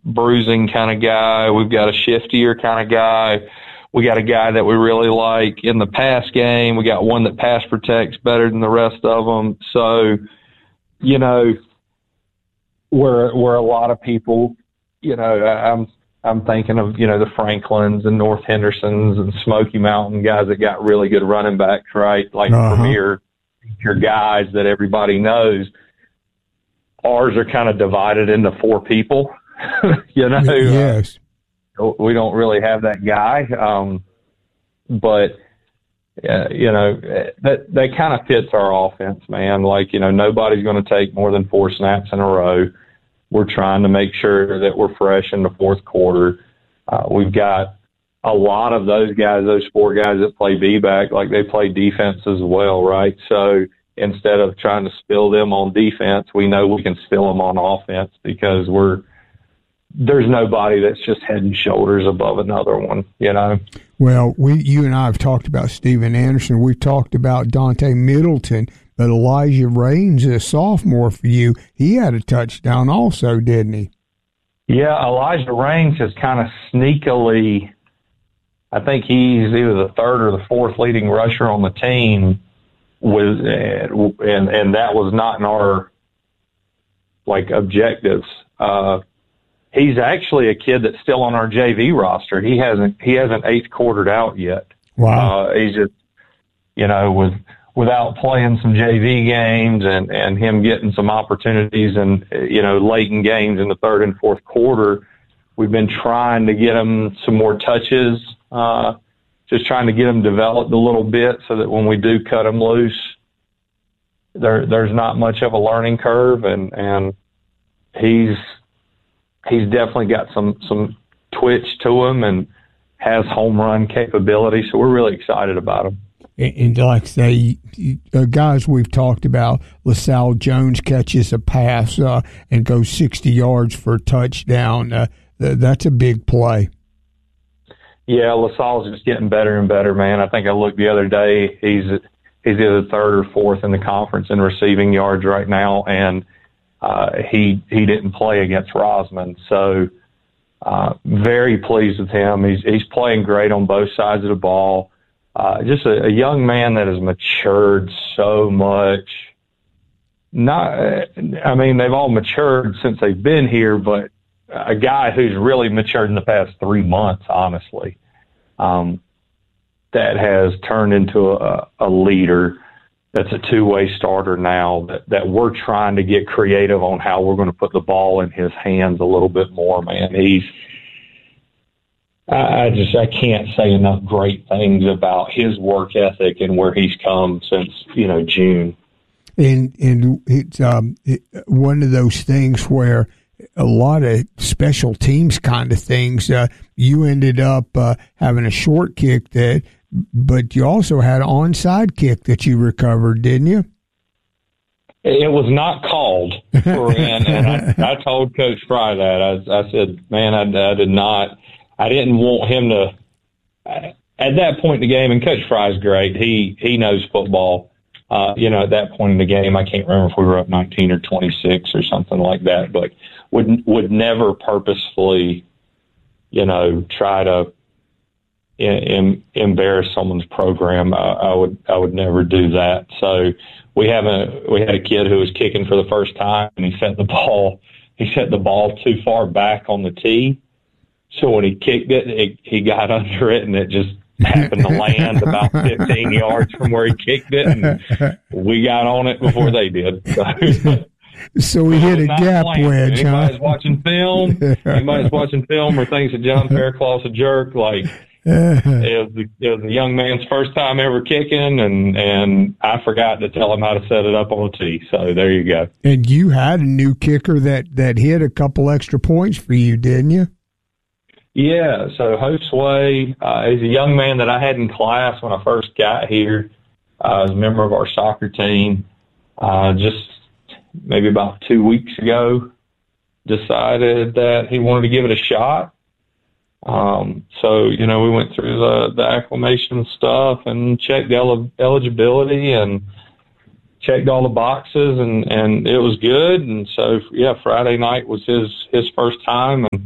bruising kind of guy. We've got a shiftier kind of guy. We got a guy that we really like in the pass game. We got one that pass protects better than the rest of them. So, you know, where a lot of people, you know, I'm thinking of, you know, the Franklins and North Hendersons and Smoky Mountain guys that got really good running backs, right? Like premier guys that everybody knows. Ours are kind of divided into four people, you know. Yes. We don't really have that guy, but you know, that kind of fits our offense, man. Like, you know, nobody's going to take more than 4 snaps in a row. We're trying to make sure that we're fresh in the fourth quarter. We've got a lot of those guys, those 4 guys that play B-back, like they play defense as well, right? So instead of trying to spill them on defense, we know we can spill them on offense because there's nobody that's just head and shoulders above another one, you know? Well, you and I have talked about Steven Anderson. We've talked about Dante Middleton, but Elijah Raines, a sophomore for you, he had a touchdown also, didn't he? Yeah, Elijah Raines has kind of sneakily, I think he's either the 3rd or the 4th leading rusher on the team, and that was not in our, like, objectives. He's actually a kid that's still on our JV roster. He hasn't 8th quartered out yet. Wow. He's just, you know, without playing some JV games and him getting some opportunities and, you know, late in games in the 3rd and 4th quarter, we've been trying to get him some more touches, just trying to get him developed a little bit so that when we do cut him loose, there's not much of a learning curve, and he's definitely got some twitch to him and has home run capability. So we're really excited about him. And like say, guys we've talked about, LaSalle Jones catches a pass and goes 60 yards for a touchdown. That's a big play. Yeah, LaSalle's just getting better and better, man. I think I looked the other day. He's either 3rd or 4th in the conference in receiving yards right now, and he didn't play against Rosman, so very pleased with him. He's playing great on both sides of the ball. Just a young man that has matured so much. I mean, they've all matured since they've been here, but a guy who's really matured in the past 3 months, honestly, that has turned into a leader. That's a two-way starter now that we're trying to get creative on how we're going to put the ball in his hands a little bit more, man. I can't say enough great things about his work ethic and where he's come since, you know, June. And it's one of those things where a lot of special teams kind of things, you ended up having a short kick but you also had an onside kick that you recovered, didn't you? It was not called, and I told Coach Fry that. I said, man, I didn't want him to, at that point in the game, and Coach Fry's great. He knows football. You know, at that point in the game, I can't remember if we were up 19 or 26 or something like that, but would never purposefully, you know, try to embarrass someone's program. I would never do that. So we had a kid who was kicking for the first time, and he set the ball too far back on the tee. So when he kicked it, he got under it, and it just happened to land about 15 yards from where he kicked it, and we got on it before they did. So we hit a gap wedge, huh? Anybody's watching film or thinks that John Fairclough's a jerk, like, it was a young man's first time ever kicking, and I forgot to tell him how to set it up on the tee. So there you go. And you had a new kicker that hit a couple extra points for you, didn't you? Yeah. So Josue is a young man that I had in class when I first got here. As a member of our soccer team, just maybe about 2 weeks ago, decided that he wanted to give it a shot. So, you know, we went through the acclimation stuff and checked the eligibility and checked all the boxes, and it was good. And so, yeah, Friday night was his first time, and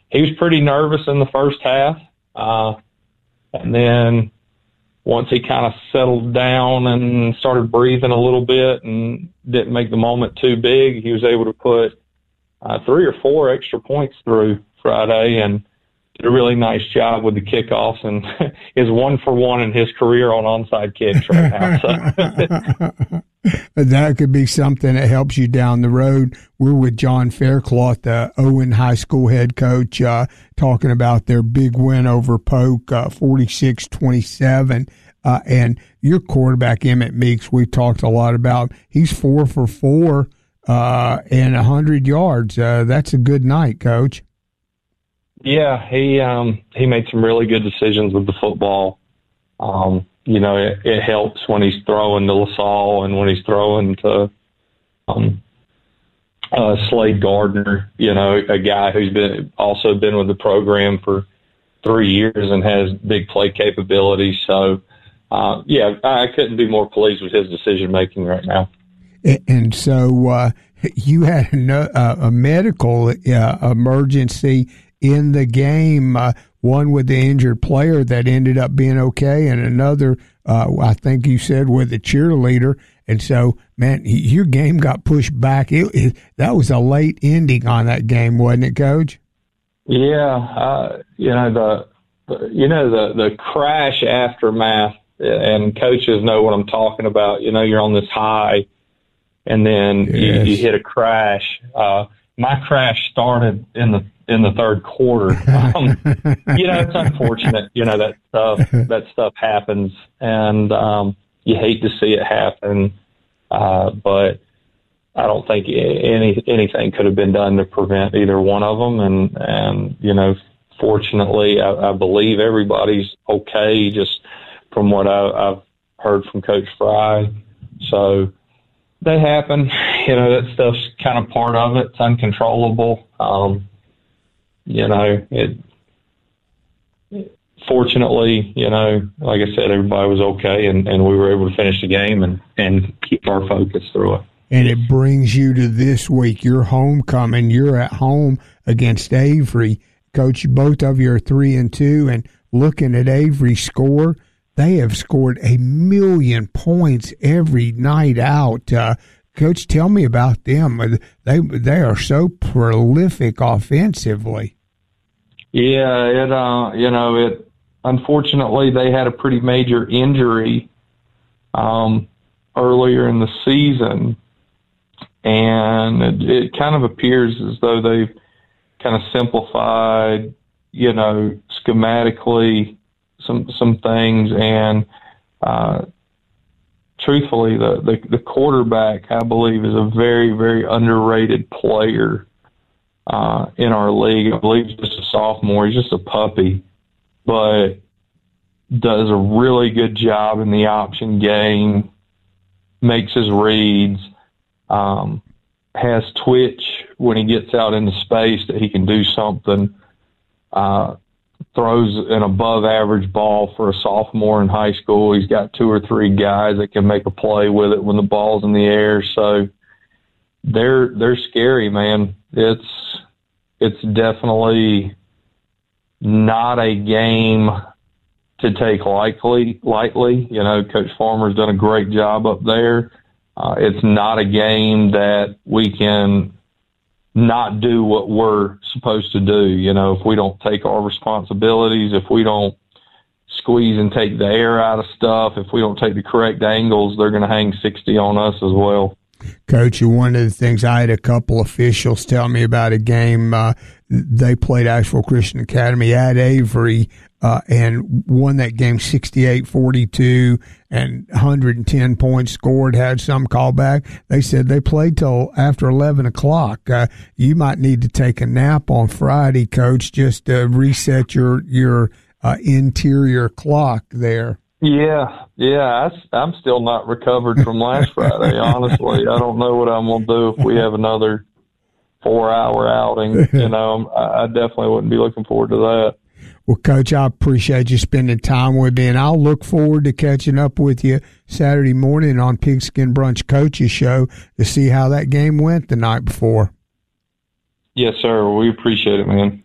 he was pretty nervous in the first half. And then once he kind of settled down and started breathing a little bit and didn't make the moment too big, he was able to put 3 or 4 extra points through Friday and did a really nice job with the kickoffs and is 1 for 1 in his career on onside kicks right now. So. That could be something that helps you down the road. We're with John Faircloth, the Owen High School head coach, talking about their big win over Polk, 46-27. And your quarterback, Emmett Meeks, we've talked a lot about. He's 4 for 4 and 100 yards. That's a good night, Coach. Yeah, he made some really good decisions with the football. It helps when he's throwing to LaSalle and when he's throwing to Slade Gardner, a guy who's been with the program for 3 years and has big play capabilities. So, I couldn't be more pleased with his decision-making right now. And so you had a medical emergency in the game, one with the injured player that ended up being okay, and another, I think you said, with the cheerleader. And so, man, your game got pushed back. That was a late ending on that game, wasn't it, Coach? Yeah, the crash aftermath, and coaches know what I'm talking about. You're on this high, and then you hit a crash. My crash started in the third quarter. It's unfortunate. That stuff happens, and you hate to see it happen. But I don't think anything could have been done to prevent either one of them. And fortunately, I believe everybody's okay, just from what I've heard from Coach Fry. So they happen. That stuff's kind of part of it. It's uncontrollable. Fortunately, like I said, everybody was okay, and we were able to finish the game and keep our focus through it. And it brings you to this week, your homecoming. You're at home against Avery. Coach, both of you are 3-2, and looking at Avery's score, they have scored 1 million points every night out. Coach, tell me about them. They are so prolific offensively. Yeah, unfortunately they had a pretty major injury earlier in the season, and it kind of appears as though they've kind of simplified, schematically some things, and truthfully, the quarterback, I believe, is a very, very underrated player in our league. I believe he's just a sophomore. He's just a puppy, but does a really good job in the option game, makes his reads, has twitch when he gets out into space that he can do something, throws an above-average ball for a sophomore in high school. He's got 2 or 3 guys that can make a play with it when the ball's in the air. So they're scary, man. It's definitely not a game to take lightly. Coach Farmer's done a great job up there. It's not a game that we can not do what we're supposed to do. If we don't take our responsibilities, if we don't squeeze and take the air out of stuff, if we don't take the correct angles, they're going to hang 60 on us as well. Coach, one of the things, I had a couple officials tell me about a game. They played Asheville Christian Academy at Avery and won that game 68-42 and 110 points scored, had some callback. They said they played till after 11 o'clock. You might need to take a nap on Friday, Coach, just to reset your interior clock there. Yeah, I'm still not recovered from last Friday, honestly. I don't know what I'm going to do if we have another 4-hour outing. I definitely wouldn't be looking forward to that. Well, Coach, I appreciate you spending time with me, and I'll look forward to catching up with you Saturday morning on Pigskin Brunch Coach's Show to see how that game went the night before. Yes, sir. We appreciate it, man.